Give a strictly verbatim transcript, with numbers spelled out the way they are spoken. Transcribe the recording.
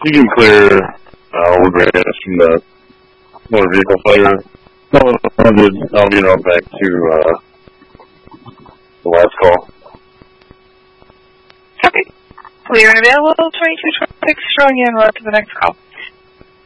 You can clear uh, Old Ranch from the motor vehicle fire. one hundred, I'll be right back to uh, the last call. Okay. Clear and available, twenty-two twenty-six, showing you en route to the next call.